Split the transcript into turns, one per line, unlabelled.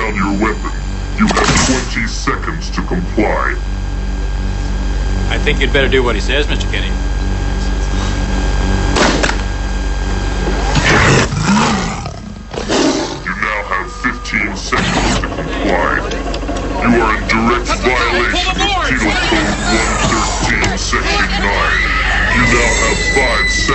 down your weapon. You have 20 seconds to comply.
I think you'd better do what he says, Mr. Kenny.
You now have 15 seconds to comply. You are in direct violation of Penal Code 113, Section 9. You now have 5 seconds.